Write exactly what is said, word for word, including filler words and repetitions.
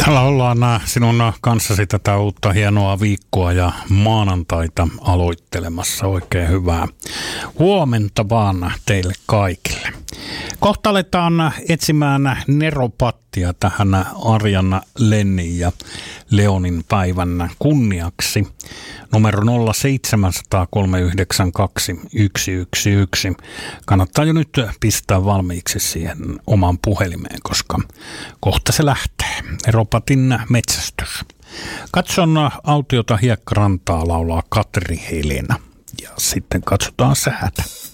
Täällä ollaan sinun kanssasi tätä uutta hienoa viikkoa ja maanantaita aloittelemassa. Oikein hyvää huomenta vaan teille kaikille. Kohta aletaan etsimään neropattia tähän Arjan, Lennin ja Leonin päivän kunniaksi. Numero nolla seitsemän nolla nolla kolme yhdeksän kaksi yksi yksi yksi. Kannattaa jo nyt pistää valmiiksi siihen oman puhelimeen, koska kohta se lähtee. Neropatin metsästys. Katson autiota hiekkarantaa, laulaa Katri Helena. Ja sitten katsotaan säätä.